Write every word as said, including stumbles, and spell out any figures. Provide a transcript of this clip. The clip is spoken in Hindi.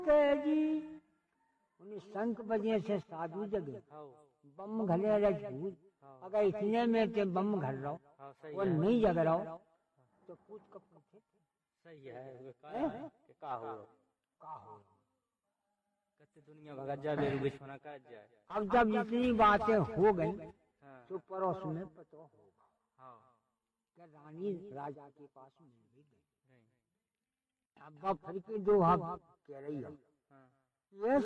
जी उन्हें शंख बजे से साधु जगे बम घले रजूज अगर इतने में ते बम घर रहो वो नहीं जग रहो तो पूछ कब पूछे सही है का हो का हो कते दुनिया भगा जावे बिछोना का जाए। अब जब इतनी बातें हो गई तो पड़ोस में पता होगा कि रानी राजा के पास मिल भी गई। अब फिर के जो हम कह रही हो ये